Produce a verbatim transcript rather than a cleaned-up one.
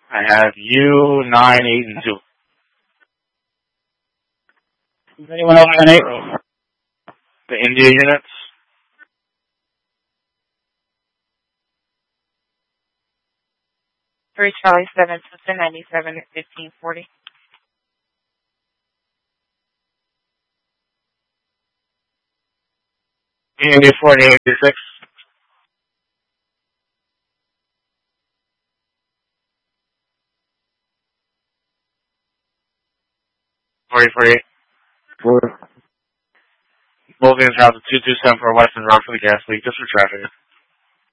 I have U, nine, eight, and two. Anyone else on eight? The India units. three Charlie seven, Tucson, ninety-seven, fifteen forty. India forty-eight, eighty-six. forty, forty-eight. Four. Both units route to two two seven for Western Road for the gas leak, just for traffic.